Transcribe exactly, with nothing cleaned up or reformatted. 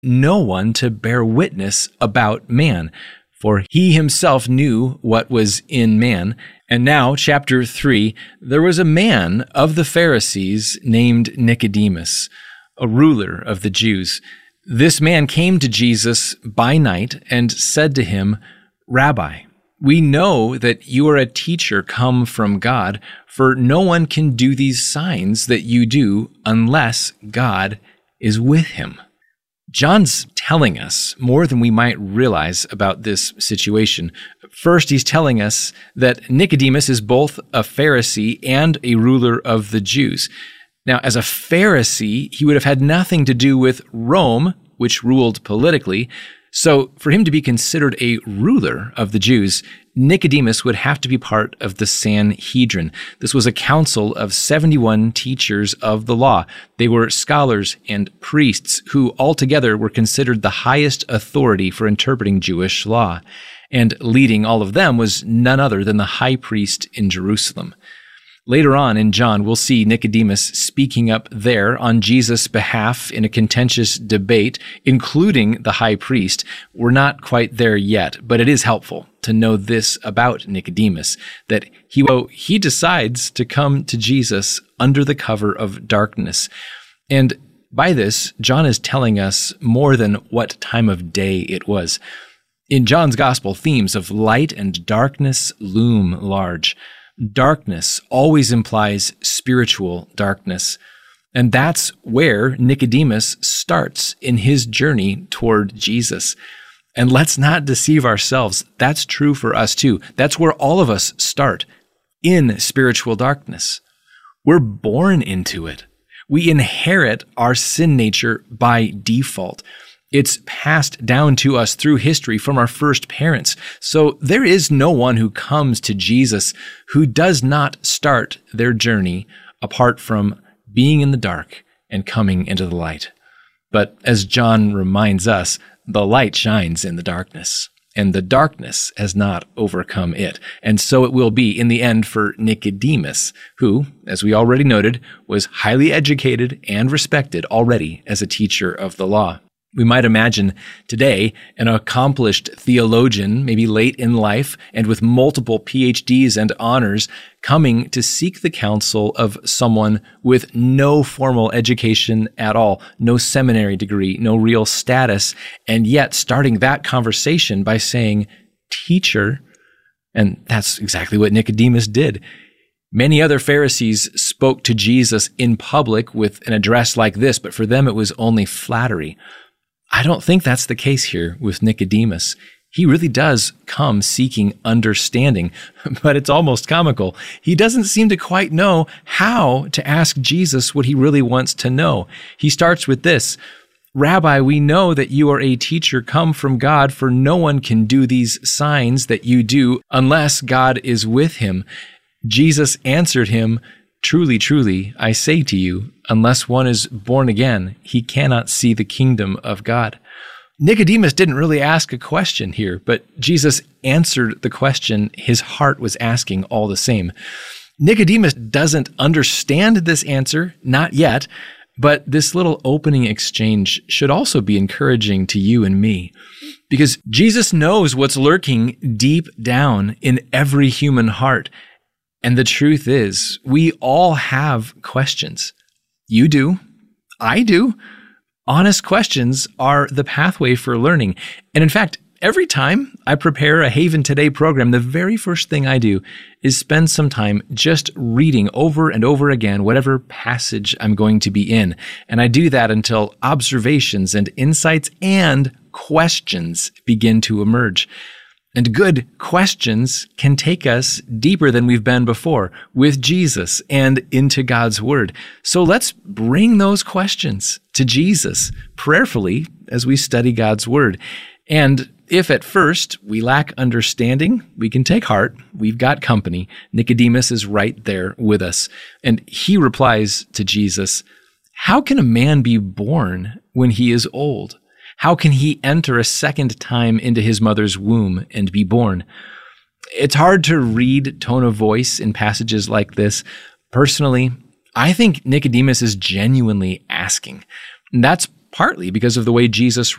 no one to bear witness about man, for he himself knew what was in man. And now, chapter three, there was a man of the Pharisees named Nicodemus, a ruler of the Jews. This man came to Jesus by night and said to him, "Rabbi, we know that you are a teacher come from God, for no one can do these signs that you do unless God is with him." John's telling us more than we might realize about this situation. First, he's telling us that Nicodemus is both a Pharisee and a ruler of the Jews. Now, as a Pharisee, he would have had nothing to do with Rome, which ruled politically. So for him to be considered a ruler of the Jews, Nicodemus would have to be part of the Sanhedrin. This was a council of seventy-one teachers of the law. They were scholars and priests who altogether were considered the highest authority for interpreting Jewish law. And leading all of them was none other than the high priest in Jerusalem. Later on in John, we'll see Nicodemus speaking up there on Jesus' behalf in a contentious debate, including the high priest. We're not quite there yet, but it is helpful to know this about Nicodemus, that he, well, he decides to come to Jesus under the cover of darkness. And by this, John is telling us more than what time of day it was. In John's gospel, themes of light and darkness loom large. Darkness always implies spiritual darkness. And that's where Nicodemus starts in his journey toward Jesus. And let's not deceive ourselves. That's true for us too. That's where all of us start, in spiritual darkness. We're born into it. We inherit our sin nature by default. It's passed down to us through history from our first parents. So there is no one who comes to Jesus who does not start their journey apart from being in the dark and coming into the light. But as John reminds us, the light shines in the darkness, and the darkness has not overcome it. And so it will be in the end for Nicodemus, who, as we already noted, was highly educated and respected already as a teacher of the law. We might imagine today an accomplished theologian, maybe late in life and with multiple P H Ds and honors, coming to seek the counsel of someone with no formal education at all, no seminary degree, no real status, and yet starting that conversation by saying, "Teacher," and that's exactly what Nicodemus did. Many other Pharisees spoke to Jesus in public with an address like this, but for them it was only flattery. I don't think that's the case here with Nicodemus. He really does come seeking understanding, but it's almost comical. He doesn't seem to quite know how to ask Jesus what he really wants to know. He starts with this, "Rabbi, we know that you are a teacher come from God, for no one can do these signs that you do unless God is with him." Jesus answered him, "Truly, truly, I say to you, unless one is born again, he cannot see the kingdom of God." Nicodemus didn't really ask a question here, but Jesus answered the question his heart was asking all the same. Nicodemus doesn't understand this answer, not yet, but this little opening exchange should also be encouraging to you and me, because Jesus knows what's lurking deep down in every human heart. And the truth is, we all have questions. You do. I do. Honest questions are the pathway for learning. And in fact, every time I prepare a Haven Today program, the very first thing I do is spend some time just reading over and over again whatever passage I'm going to be in. And I do that until observations and insights and questions begin to emerge. And good questions can take us deeper than we've been before with Jesus and into God's Word. So let's bring those questions to Jesus prayerfully as we study God's Word. And if at first we lack understanding, we can take heart. We've got company. Nicodemus is right there with us. And he replies to Jesus, "How can a man be born when he is old? How can he enter a second time into his mother's womb and be born?" It's hard to read tone of voice in passages like this. Personally, I think Nicodemus is genuinely asking. And that's partly because of the way Jesus